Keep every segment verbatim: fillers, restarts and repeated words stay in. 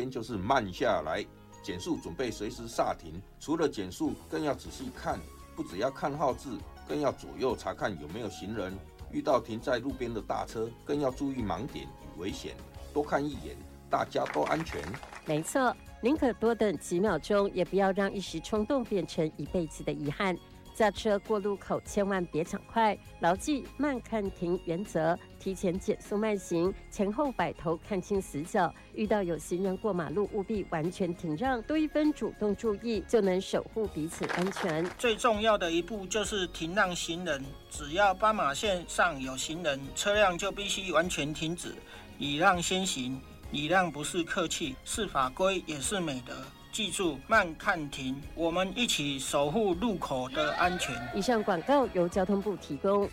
天就是慢下来，减速准备随时刹停。除了减速，更要仔细看，不只要看号志，更要左右查看有没有行人。遇到停在路边的大车，更要注意盲点与危险，多看一眼，大家都安全。 没错，宁可多等几秒钟，也不要让一时冲动变成一辈子的遗憾。驾车过路口千万别抢快，牢记慢看停原则，提前减速慢行，前后摆头看清死角。遇到有行人过马路，务必完全停让，多一分主动注意，就能守护彼此安全。 最重要的一步就是停让行人，只要斑马线上有行人，车辆就必须完全停止，礼让先行。礼让不是客气，是法规，也是美德。记住，慢看停，我们一起守护路口的安全。 以上广告由交通部提供。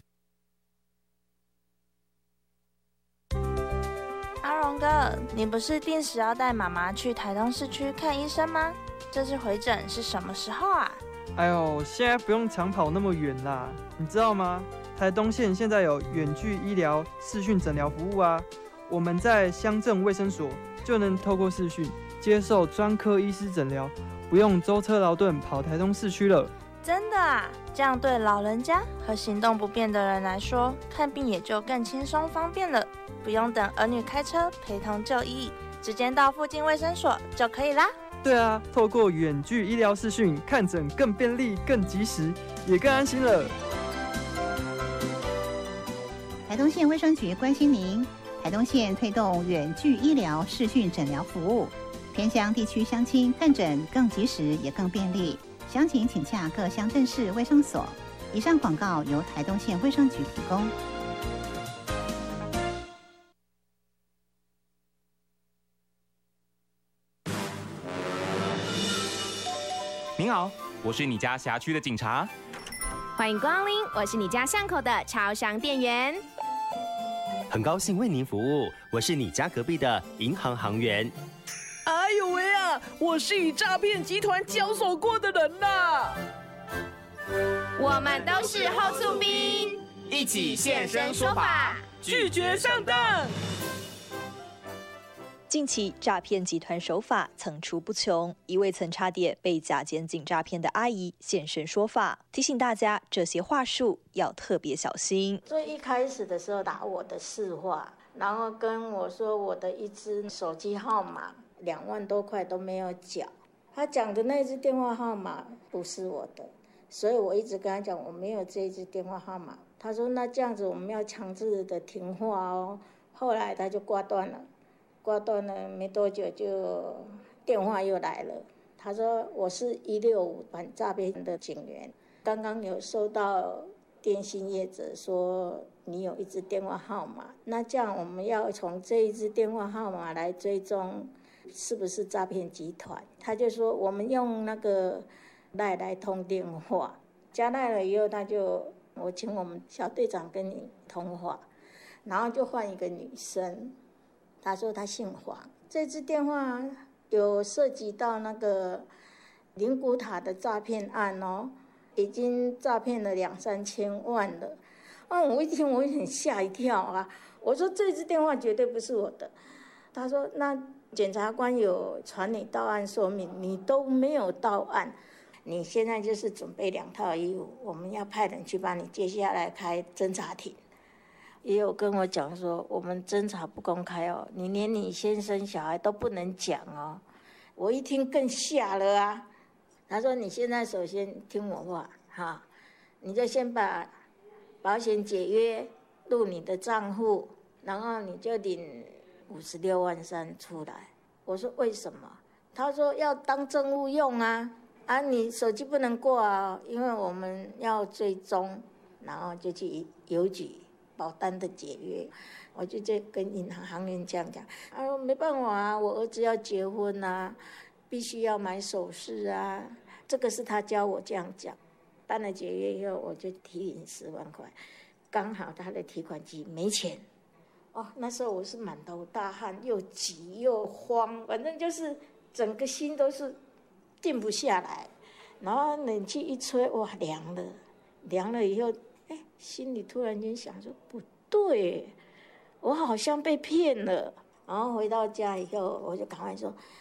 阿荣哥，你不是定时要带妈妈去台东市区看医生吗？这次回诊是什么时候啊？ 哎呦，现在不用长跑那么远啦，你知道吗？台东县现在有远距医疗视讯诊疗服务啊，我们在乡镇卫生所就能透过视讯接受专科医师诊疗，不用舟车劳顿跑台东市区了。 真的啊？这样对老人家和行动不便的人来说，看病也就更轻松方便了，不用等儿女开车陪同就医，直接到附近卫生所就可以啦。 对啊，透过远距医疗视讯看诊更便利、更及时，也更安心了。 台东县卫生局关心您，台东县推动远距医疗视讯诊疗服务，偏乡地区乡亲看诊更及时也更便利，详情请洽各乡镇市卫生所。以上广告由台东县卫生局提供。 您好，我是你家辖区的警察。 欢迎光临，我是你家巷口的超商店员。 很高兴为您服务，我是你家隔壁的银行行员。 哎呦喂啊，我是与诈骗集团交手过的人呐。 我们都是后厝兵， 一起现身说法， 拒绝上当。 近期诈骗集团手法层出不穷，一位曾差点被假检警诈骗的阿姨现身说法，提醒大家这些话术要特别小心。 最一开始的时候打我的市话，然后跟我说我的一支手机号码两万多块都没有缴，他讲的那支电话号码不是我的，所以我一直跟他讲我没有这一支电话号码。他说那这样子我们要强制的停话哦，后来他就挂断了。挂断了没多久，就电话又来了。他说我是一六五反诈骗的警员，刚刚有收到电信业者说你有一支电话号码，那这样我们要从这一支电话号码来追踪是不是诈骗集团。他就说我们用那个赖来通电话，加赖了以后，他就我请我们小队长跟你通话，然后就换一个女生。他说他姓黄，这支电话有涉及到那个灵骨塔的诈骗案哦，已经诈骗了两三千万了。啊，我一听我很吓一跳啊！我说这支电话绝对不是我的。他说那检察官有传你到案说明，你都没有到案，你现在就是准备两套衣服，我们要派人去帮你接下来开侦查庭。也有跟我讲说，我们侦查不公开哦，你连你先生小孩都不能讲哦。我一听更吓了啊！他说你现在首先听我话哈，你就先把保险解约入你的账户，然后你就领五十六万三出来。我说为什么？他说要当证物用啊，啊你手机不能挂啊，因为我们要追踪，然后就去邮局。保单的解约，我就在跟银行行员这样讲，他说没办法啊，我儿子要结婚啊，必须要买首饰啊，这个是他教我这样讲。办了解约以后，我就提领十万块，刚好他的提款机没钱，哦，那时候我是满头大汗，又急又慌，反正就是整个心都是定不下来，然后冷气一吹，哇，凉了，凉了以后。哎，心里突然间想说不对，我好像被骗了。然后回到家以后，我就赶快说